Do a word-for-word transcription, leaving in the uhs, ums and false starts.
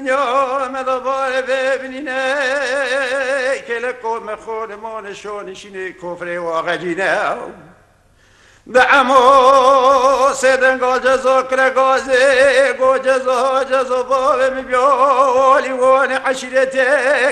دنیا مدبار ببینینه که قوم خودمان شانشین کفر واقعینه دعمو سیدن گاجزا کرگازه گاجزا جزا باب میبیالی وان عشیرته